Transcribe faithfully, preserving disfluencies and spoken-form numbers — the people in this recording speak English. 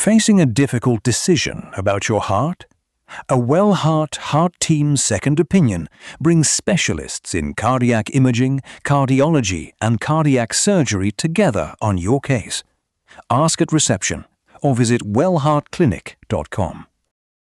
Facing a difficult decision about your heart? A WellHeart Heart Team's second opinion brings specialists in cardiac imaging, cardiology, and cardiac surgery together on your case. Ask at reception or visit well heart clinic dot com.